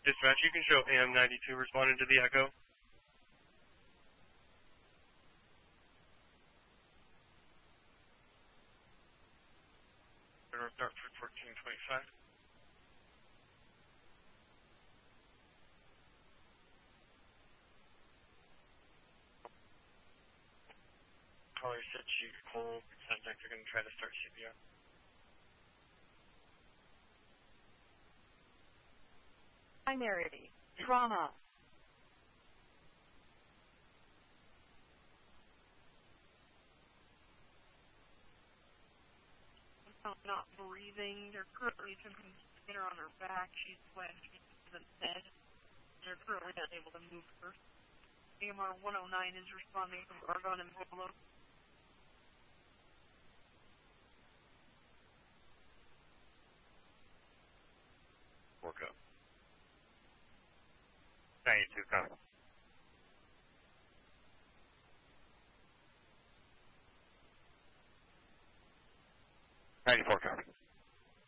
Dispatch, you can show AM92 responding to the echo. Start for 1425. Caller said she hold. Sounds like they're going to try to start CPR. Primary trauma. Not breathing. They're currently attempting to get her on her back. She's wet. She isn't dead. They're currently unable to move her. AMR 109 is responding from Argonne and Polo. Work up. 92, come. 94, copy.